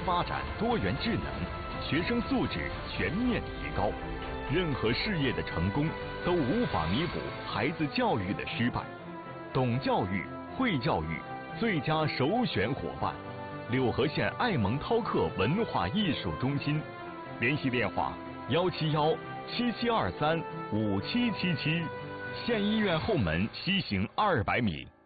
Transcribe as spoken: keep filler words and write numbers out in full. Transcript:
发展多元智能，学生素质全面提高。任何事业的成功都无法弥补孩子教育的失败。懂教育、会教育最佳首选伙伴，柳河县爱蒙饕客文化艺术中心，联系电话幺七幺七七二三五七七七，县医院后门西行二百米。